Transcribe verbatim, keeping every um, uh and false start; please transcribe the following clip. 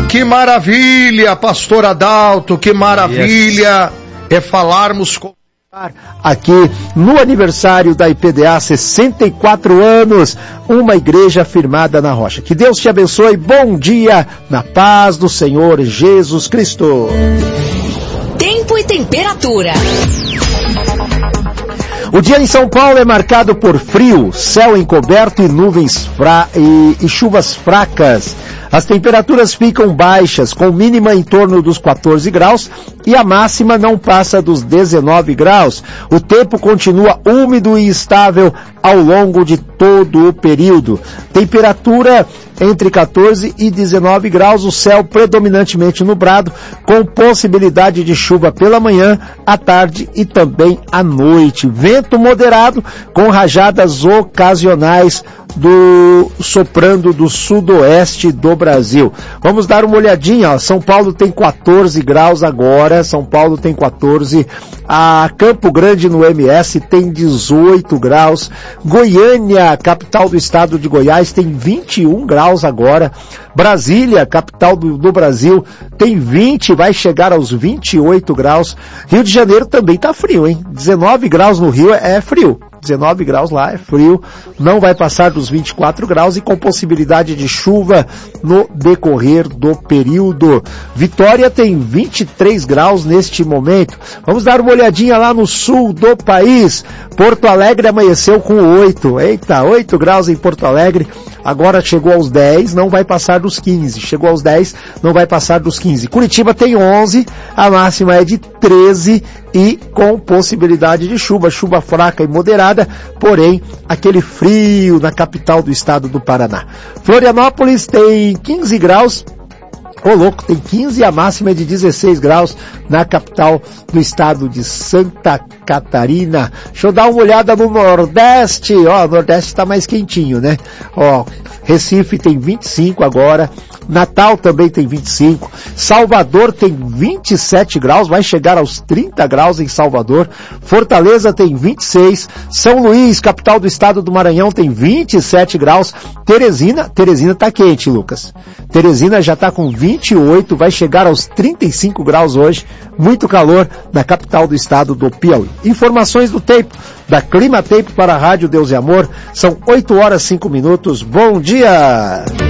Que maravilha, pastor Adalto, que maravilha é falarmos com... Aqui no aniversário da I P D A, sessenta e quatro anos, uma igreja firmada na rocha. Que Deus te abençoe, bom dia, na paz do Senhor Jesus Cristo. Tempo e temperatura. O dia em São Paulo é marcado por frio, céu encoberto e nuvens fra... e, e chuvas fracas. As temperaturas ficam baixas, com mínima em torno dos quatorze graus e a máxima não passa dos dezenove graus. O tempo continua úmido e estável ao longo de todo o período. Temperatura entre quatorze e dezenove graus, o céu predominantemente nublado, com possibilidade de chuva pela manhã, à tarde e também à noite. Vento moderado, com rajadas ocasionais do soprando do sudoeste do Brasil. Vamos dar uma olhadinha, ó. São Paulo tem quatorze graus agora, São Paulo tem quatorze, a Campo Grande no M S tem dezoito graus, Goiânia, capital do estado de Goiás, tem vinte e um graus agora, Brasília, capital do, do Brasil, tem vinte, vai chegar aos vinte e oito graus, Rio de Janeiro também tá frio, hein? dezenove graus no Rio é frio. dezenove graus lá, é frio, não vai passar dos vinte e quatro graus e com possibilidade de chuva no decorrer do período. Vitória tem vinte e três graus neste momento. Vamos dar uma olhadinha lá no sul do país. Porto Alegre amanheceu com oito. Eita, oito graus em Porto Alegre. Agora chegou aos dez, não vai passar dos quinze. Chegou aos dez, não vai passar dos quinze. Curitiba tem onze, a máxima é de treze e com possibilidade de chuva, chuva fraca e moderada, porém aquele frio na capital do estado do Paraná. Florianópolis tem quinze graus. Ô louco, tem quinze e a máxima é de dezesseis graus na capital do estado de Santa Catarina. Deixa eu dar uma olhada no Nordeste. Ó, o Nordeste tá mais quentinho, né? Ó, Recife tem vinte e cinco agora. Natal também tem vinte e cinco. Salvador tem vinte e sete graus, vai chegar aos trinta graus em Salvador. Fortaleza tem vinte e seis. São Luís, capital do estado do Maranhão, tem vinte e sete graus. Teresina, Teresina tá quente, Lucas. Teresina já tá com vinte e oito, vai chegar aos trinta e cinco graus hoje. Muito calor na capital do estado do Piauí. Informações do tempo da Clima Tempo para a Rádio Deus e Amor. São oito horas e cinco minutos. Bom dia!